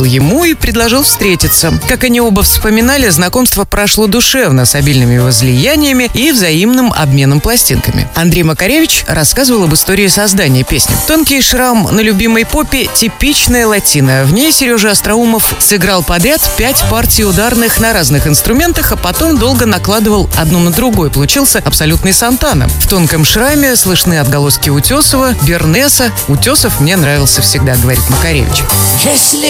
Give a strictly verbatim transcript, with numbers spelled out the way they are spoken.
ему и предложил встретиться. Как они оба вспоминали, знакомство прошло душевно, с обильными возлияниями и взаимным обменом пластинками. Андрей Макаревич рассказывал об истории создания песни. «Тонкий шрам на любимой попе» — типичная латина. В ней Сережа Остроумов сыграл подряд пять партий ударных на разных инструментах, а потом долго накладывал одну на другой. Получился абсолютный Сантана. В «Тонком шраме» слышны отголоски Утесова, Бернеса. Утесов мне нравился всегда, говорит Макаревич. Если